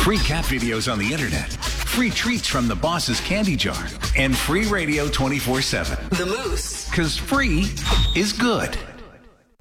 free cat videos on the internet, free treats from the boss's candy jar, and free radio 24/7. The Moose. Because free is good.